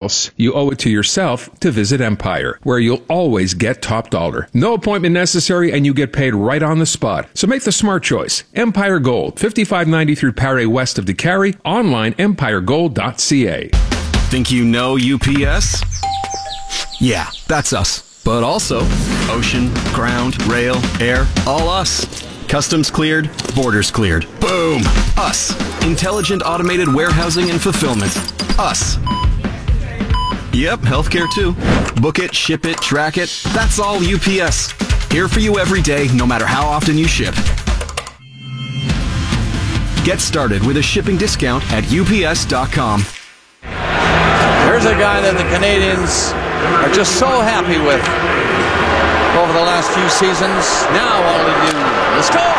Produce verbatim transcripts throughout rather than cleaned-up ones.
else, you owe it to yourself to visit Empire, where you'll always get top dollar. No appointment necessary, and you get paid right on the spot. So make the smart choice. Empire Gold, fifty-five ninety through Paré west of DeCarry, online empire gold dot c a. Think you know U P S? Yeah, that's us. But also ocean, ground, rail, air, all us. Customs cleared, borders cleared. Boom! Us. Intelligent automated warehousing and fulfillment. Us. Yep, healthcare too. Book it, ship it, track it. That's all U P S. Here for you every day, no matter how often you ship. Get started with a shipping discount at U P S dot com. Here's a guy that the Canadians are just so happy with over the last few seasons. Now all they do is score.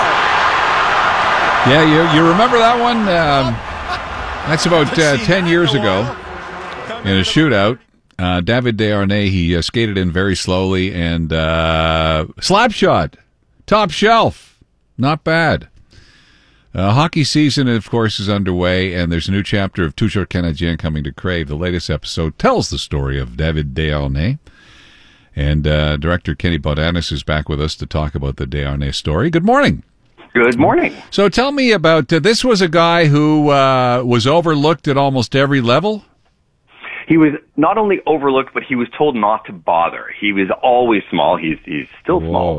Yeah, you you remember that one? Um, that's about uh, ten years ago in a shootout. Uh, David Desharnais, he uh, skated in very slowly and uh, slap shot, top shelf, not bad. Uh, hockey season, of course, is underway, and there's a new chapter of Toujours Canadien coming to Crave. The latest episode tells the story of David Desharnais. And uh, director Kenny Bodanis is back with us to talk about the Desharnais story. Good morning. Good morning. So tell me about, uh, this was a guy who uh, was overlooked at almost every level? He was not only overlooked, but he was told not to bother. He was always small. He's he's still small.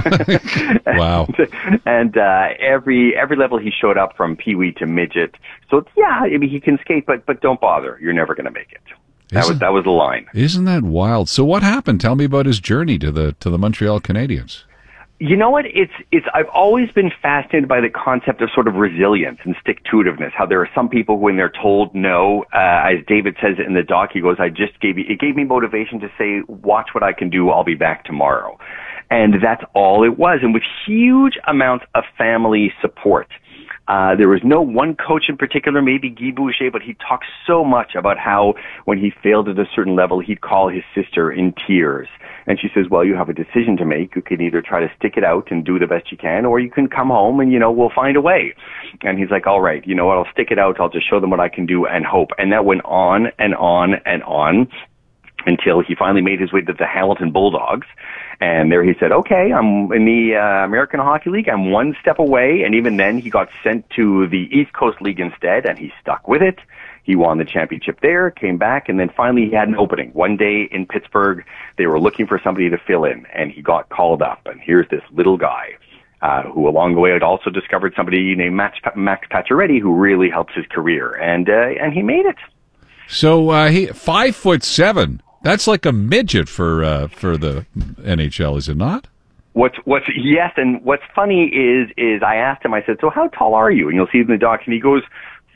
Wow. and and uh, every every level he showed up, from peewee to midget. So it's, yeah, I mean, he can skate, but but don't bother. You're never going to make it. That Isn't, was that was the line. Isn't that wild? So what happened? Tell me about his journey to the to the Montreal Canadiens. You know what? It's it's. I've always been fascinated by the concept of sort of resilience and stick-to-itiveness. How there are some people who, when they're told no, uh, as David says in the doc, he goes, "I just gave you." It gave me motivation to say, "Watch what I can do. I'll be back tomorrow," and that's all it was. And with huge amounts of family support. Uh, there was no one coach in particular, maybe Guy Boucher, but he talked so much about how when he failed at a certain level, he'd call his sister in tears. And she says, well, you have a decision to make. You can either try to stick it out and do the best you can, or you can come home and, you know, we'll find a way. And he's like, all right, you know what, I'll stick it out. I'll just show them what I can do and hope. And that went on and on and on until he finally made his way to the Hamilton Bulldogs. And there he said, okay, I'm in the uh, American Hockey League. I'm one step away. And even then, he got sent to the East Coast League instead, and he stuck with it. He won the championship there, came back, and then finally he had an opening. One day in Pittsburgh, they were looking for somebody to fill in, and he got called up. And here's this little guy uh, who along the way had also discovered somebody named Max, Max Pacioretty, who really helped his career. And uh, and he made it. So uh, he five foot seven. That's like a midget for uh, for the N H L, is it not? What's what's yes, and what's funny is is I asked him. I said, "So how tall are you?" And you'll see in the doc, and he goes,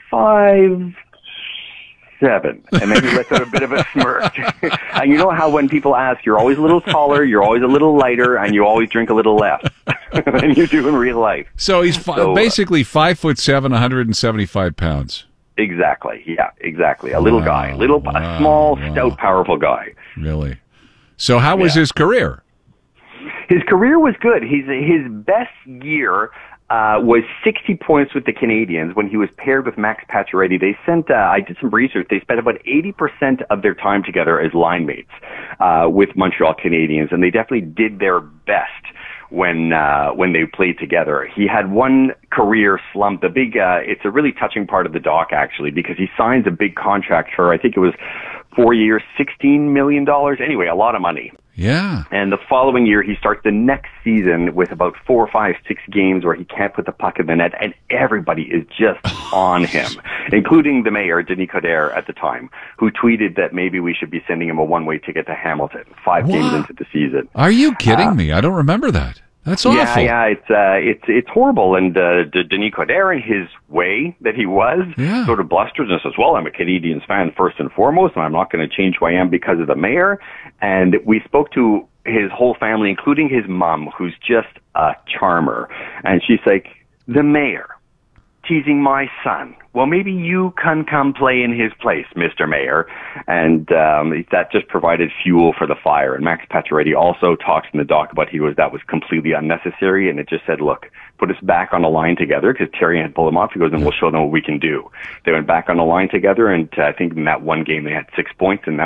five seven, and then he lets out a bit of a smirk. And you know how when people ask, you're always a little taller, you're always a little lighter, and you always drink a little less than you do in real life. So he's fi- so, basically five foot seven, one hundred seventy-five pounds. Exactly. Yeah, exactly. A little wow, guy, little, wow, a small, wow. stout, powerful guy. Really? So how was yeah. his career? His career was good. His his best year uh, was sixty points with the Canadiens when he was paired with Max Pacioretty. They sent. Uh, I did some research. They spent about eighty percent of their time together as line mates uh, with Montreal Canadiens, and they definitely did their best when uh when they played together. He had one career slump. The big uh it's a really touching part of the doc, actually, because he signs a big contract for, I think it was four years, sixteen million dollars. Anyway, a lot of money. Yeah. And the following year, he starts the next season with about four, five, six games where he can't put the puck in the net, and everybody is just on him, including the mayor, Denis Coderre, at the time, who tweeted that maybe we should be sending him a one-way ticket to Hamilton five what? games into the season. Are you kidding uh, me? I don't remember that. That's awful. Yeah, yeah, it's uh, it's it's horrible. And uh, Denis Coderre, in his way that he was, yeah. sort of blustered and says, "Well, I'm a Canadiens fan first and foremost, and I'm not going to change who I am because of the mayor." And we spoke to his whole family, including his mom, who's just a charmer, and she's like, "The mayor teasing my son. Well, maybe you can come play in his place, Mister Mayor." And um, that just provided fuel for the fire. And Max Pacioretty also talks in the doc about he was that was completely unnecessary, and it just said, look, put us back on the line together, because Terry had pulled him off. He goes, and we'll show them what we can do. They went back on the line together, and uh, I think in that one game they had six points, and that